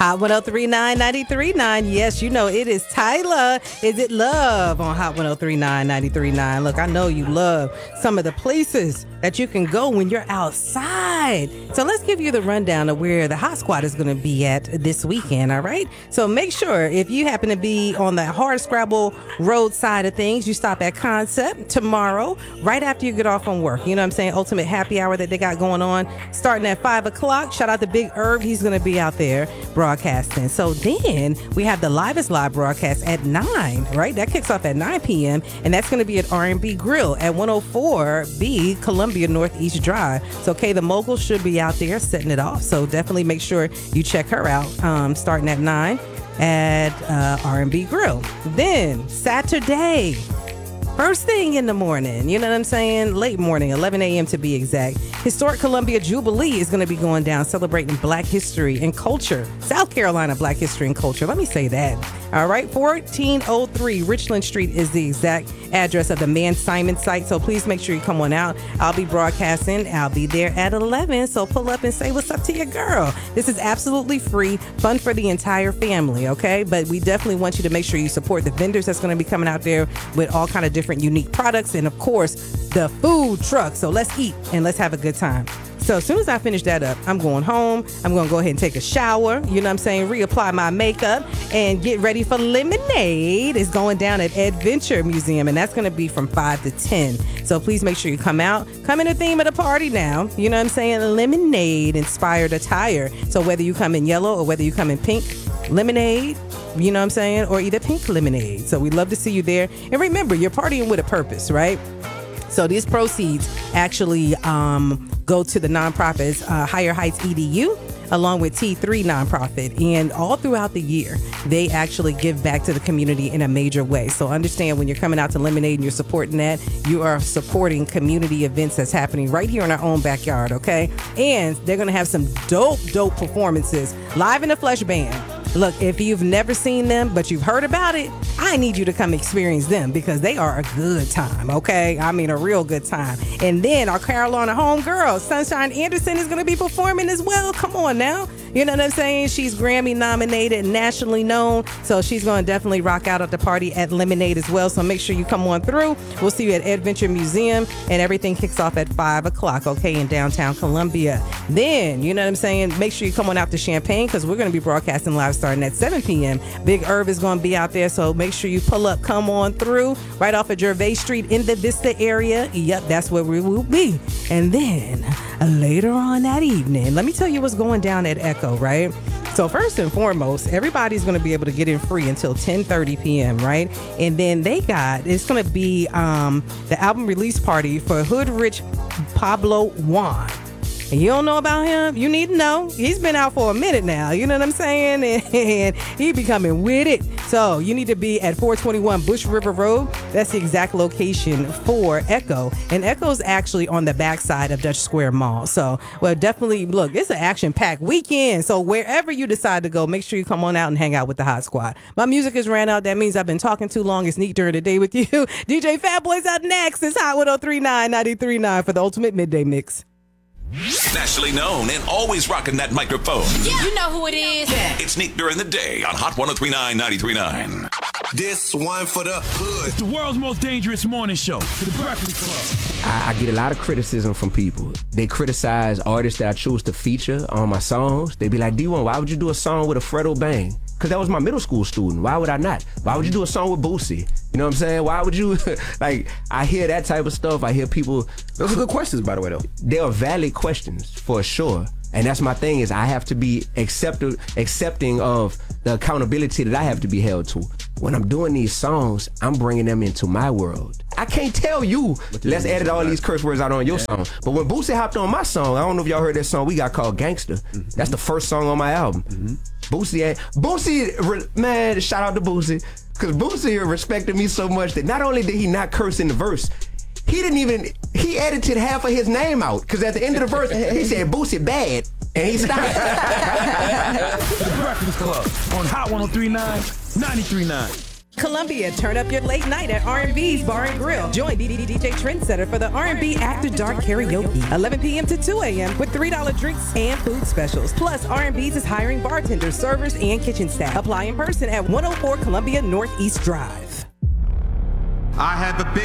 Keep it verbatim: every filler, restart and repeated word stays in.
Hot ten thirty-nine ninety-three point nine. Yes, you know it is Tyler. Is it love on Hot ten thirty-nine ninety-three point nine? Look, I know you love some of the places that you can go when you're outside. So let's give you the rundown of where the Hot Squad is going to be at this weekend, all right? So make sure if you happen to be on the Hardscrabble Road side of things, you stop at Concept tomorrow, right after you get off from work. You know what I'm saying? Ultimate happy hour that they got going on starting at five o'clock. Shout out to Big Herb. He's going to be out there broadcasting. So then we have the Live is Live broadcast at nine, right? That kicks off at nine p.m. and that's going to be at R and B Grill at one oh four B Columbia Northeast Drive. So Kay the Mogul should be out there setting it off. So definitely make sure you check her out um, starting at nine at uh, R and B Grill. Then Saturday, first thing in the morning, you know what I'm saying? Late morning, eleven a.m. to be exact. Historic Columbia Jubilee is going to be going down, celebrating Black history and culture. South Carolina Black history and culture. Let me say that. All right, fourteen oh three Richland Street is the exact address of the Man Simon site. So please make sure you come on out. I'll be broadcasting. I'll be there at eleven. So pull up and say what's up to your girl. This is absolutely free, fun for the entire family, okay? But we definitely want you to make sure you support the vendors that's going to be coming out there with all kind of different unique products. And of course, the food truck. So let's eat and let's have a good time. So as soon as I finish that up, I'm going home. I'm going to go ahead and take a shower. You know what I'm saying? Reapply my makeup and get ready for Lemonade. It's going down at Adventure Museum, and that's going to be from five to ten. So please make sure you come out. Come in the theme of the party now. You know what I'm saying? Lemonade inspired attire. So whether you come in yellow or whether you come in pink, lemonade, you know what I'm saying? Or either pink lemonade. So we'd love to see you there. And remember, you're partying with a purpose, right? So these proceeds actually um, go to the nonprofits, uh, Higher Heights E D U, along with T three nonprofit. And all throughout the year, they actually give back to the community in a major way. So understand when you're coming out to Lemonade and you're supporting that, you are supporting community events that's happening right here in our own backyard, okay? And they're going to have some dope, dope performances live in the Flesh Band. Look, if you've never seen them, but you've heard about it, I need you to come experience them because they are a good time, okay? I mean, a real good time. And then our Carolina homegirl, Sunshine Anderson, is going to be performing as well. Come on now. You know what I'm saying? She's Grammy nominated, nationally known. So she's going to definitely rock out at the party at Lemonade as well. So make sure you come on through. We'll see you at Adventure Museum, and everything kicks off at five o'clock, okay, in downtown Columbia. Then, you know what I'm saying? Make sure you come on out to Champaign because we're going to be broadcasting live starting at seven p.m. Big Herb is going to be out there. So make sure you pull up, come on through right off of Gervais Street in the Vista area. Yep, that's where we will be. And then later on that evening, let me tell you what's going down at Echo, right? So first and foremost, everybody's going to be able to get in free until ten thirty p.m., right? And then they got, it's going to be um, the album release party for Hood Rich Pablo Juan. And you don't know about him, you need to know. He's been out for a minute now, you know what I'm saying? And, and he be coming with it. So you need to be at four twenty-one Bush River Road. That's the exact location for Echo. And Echo's actually on the backside of Dutch Square Mall. So, well, definitely, look, it's an action-packed weekend. So wherever you decide to go, make sure you come on out and hang out with the Hot Squad. My music has ran out. That means I've been talking too long. It's neat during the day with you. D J Fat Boy's out next. It's Hot ten thirty-nine ninety-three point nine for the ultimate midday mix. Nationally known and always rocking that microphone. Yeah. You know who it is. Yeah. It's Neat during the day on Hot ten thirty-nine ninety-three point nine. This one for the hood. It's the world's most dangerous morning show. The Breakfast Club. I, I get a lot of criticism from people. They criticize artists that I choose to feature on my songs. They be like, D one, why would you do a song with a Fredo Bang? Because that was my middle school student. Why would I not? Why would you do a song with Boosie? You know what I'm saying? Why would you? Like, I hear that type of stuff. I hear people. Those are good questions, by the way, though. They are valid questions, for sure. And that's my thing is I have to be accept- accepting of the accountability that I have to be held to. When I'm doing these songs, I'm bringing them into my world. I can't tell you, let's edit all these curse words out on your yeah. song. But when Boosie hopped on my song, I don't know if y'all heard that song we got called Gangster. Mm-hmm. That's the first song on my album. Mm-hmm. Boosie, Boosie, man, shout out to Boosie. Because Boosie respected me so much that not only did he not curse in the verse, he didn't even, he edited half of his name out. Because at the end of the verse, he said, Boosie bad. And he stopped. The Breakfast Club on Hot ten thirty-nine ninety-three point nine. Columbia, turn up your late night at R and B's Bar and Grill. Join D D D J Trendsetter for the R and B After Dark Karaoke, eleven p.m. to two a.m. with three dollar drinks and food specials. Plus, R and B's is hiring bartenders, servers, and kitchen staff. Apply in person at one oh four Columbia Northeast Drive. I had the big